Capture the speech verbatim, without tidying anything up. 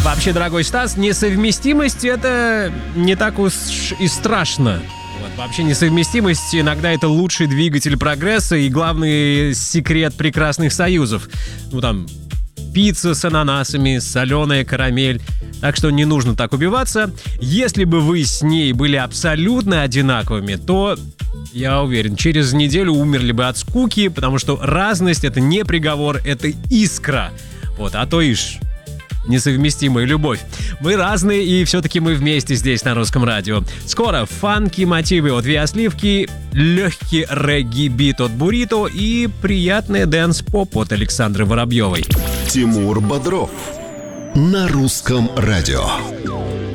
Вообще, дорогой Стас, несовместимость — это не так уж и страшно. Вот, вообще несовместимость иногда это лучший двигатель прогресса и главный секрет прекрасных союзов. Ну там, пицца с ананасами, соленая карамель. Так что не нужно так убиваться. Если бы вы с ней были абсолютно одинаковыми, то, я уверен, через неделю умерли бы от скуки, потому что разность — это не приговор, это искра. Вот, а то ишь... несовместимая любовь. Мы разные, и все-таки мы вместе здесь на Русском радио. Скоро фанки мотивы от Виа Сливки, легкий регги-бит от Бурито и приятный дэнс-поп от Александры Воробьевой. Тимур Бодров на Русском радио.